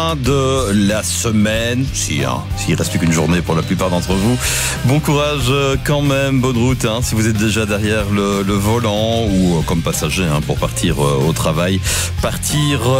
de la semaine, s'il reste plus qu'une journée pour la plupart d'entre vous. Bon courage quand même, bonne route si vous êtes déjà derrière le volant ou comme passager pour partir au travail. Partir